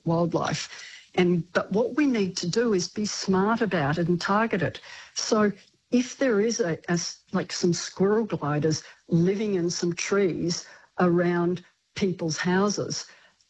wildlife. But what we need to do is be smart about it and target it. So if there is like some squirrel gliders living in some trees around people's houses,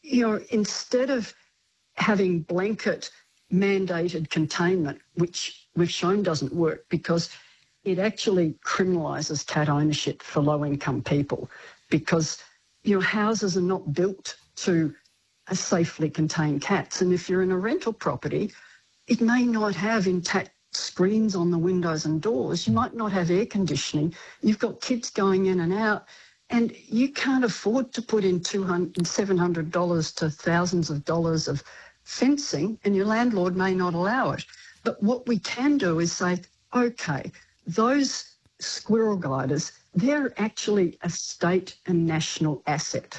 instead of having blanket mandated containment, which we've shown doesn't work because it actually criminalises cat ownership for low-income people, because houses are not built to safely contain cats. And if you're in a rental property, it may not have intact screens on the windows and doors. You might not have air conditioning. You've got kids going in and out, and you can't afford to put in $200 and $700 to thousands of dollars of fencing, and your landlord may not allow it. But what we can do is say, okay, those squirrel gliders, they're actually a state and national asset.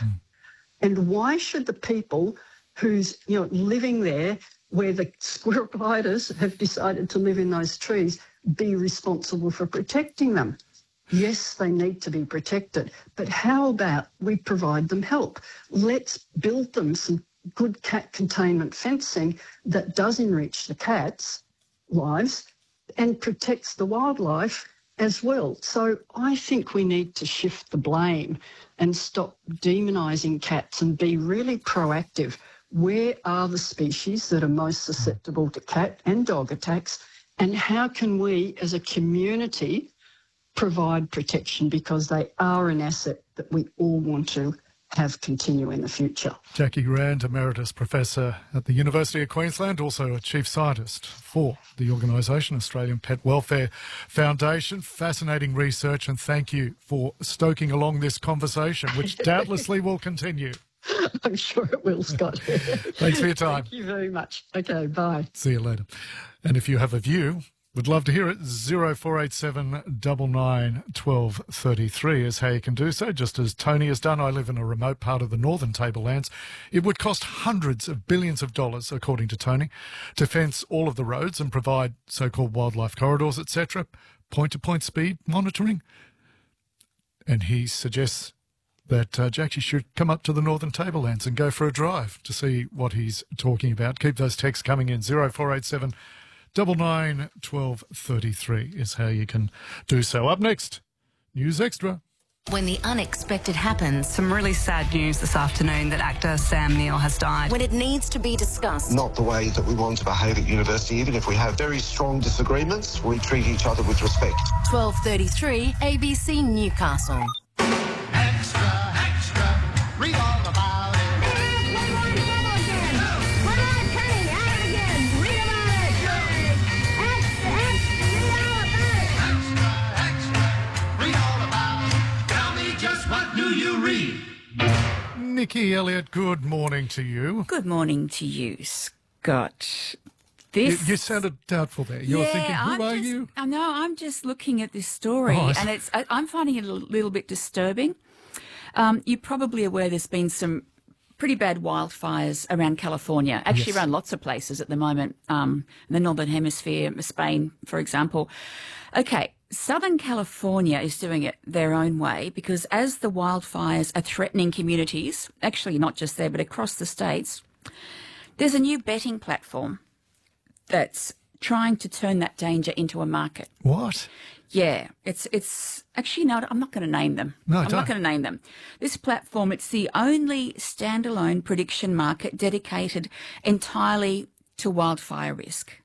And why should the people who's living there where the squirrel gliders have decided to live in those trees be responsible for protecting them? Yes, they need to be protected, but how about we provide them help? Let's build them some good cat containment fencing that does enrich the cats' lives and protects the wildlife as well. So I think we need to shift the blame and stop demonising cats and be really proactive. Where are the species that are most susceptible to cat and dog attacks, and how can we as a community provide protection, because they are an asset that we all want to have continue in the future. Jackie Rand, Emeritus Professor at the University of Queensland, also a Chief Scientist for the organisation Australian Pet Welfare Foundation. Fascinating research, and thank you for stoking along this conversation, which doubtlessly will continue. I'm sure it will, Scott. Thanks for your time. Thank you very much. Okay, bye. See you later. And if you have a view, we'd love to hear it. 0487 99 12 33 is how you can do so, just as Tony has done. I live in a remote part of the northern tablelands. It would cost hundreds of billions of dollars, according to Tony, to fence all of the roads and provide so-called wildlife corridors, etc., point-to-point speed monitoring. And he suggests that Jackie should come up to the northern tablelands and go for a drive to see what he's talking about. Keep those texts coming in. 0487 99 12 33 is how you can do so. Up next, News Extra. When the unexpected happens. Some really sad news this afternoon that actor Sam Neill has died. When it needs to be discussed. Not the way that we want to behave at university. Even if we have very strong disagreements, we treat each other with respect. 12:33 ABC Newcastle. Read all about it. What do you read? Nikki Elliott, good morning to you. Good morning to you, Scott. This You sounded doubtful there. You're thinking, who are you? No, I'm just looking at this story, and I'm finding it a little bit disturbing. You're probably aware there's been some pretty bad wildfires around California, actually around lots of places at the moment, in the Northern Hemisphere, Spain, for example. Okay, Southern California is doing it their own way because as the wildfires are threatening communities, actually not just there but across the states, there's a new betting platform that's trying to turn that danger into a market. What? Yeah, it's actually, no, I'm not going to name them. No, I'm not going to name them. This platform, it's the only standalone prediction market dedicated entirely to wildfire risk.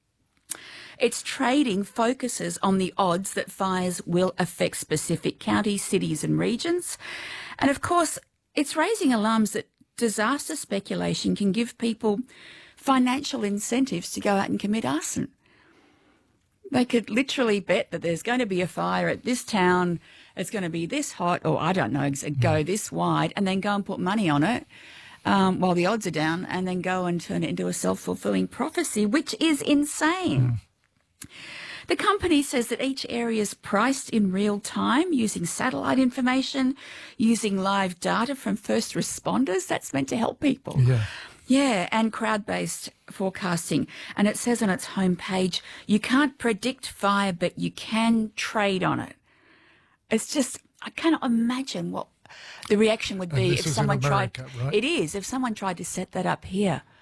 Its trading focuses on the odds that fires will affect specific counties, cities and regions. And of course, it's raising alarms that disaster speculation can give people financial incentives to go out and commit arson. They could literally bet that there's going to be a fire at this town, it's going to be this hot, or I don't know, go this wide, and then go and put money on it while the odds are down, and then go and turn it into a self-fulfilling prophecy, which is insane. The company says that each area is priced in real time using satellite information, using live data from first responders. That's meant to help people. Yeah, and crowd-based forecasting. And it says on its homepage, you can't predict fire, but you can trade on it. It's just, I cannot imagine what the reaction would be if someone tried. Right? It is, if someone tried to set that up here.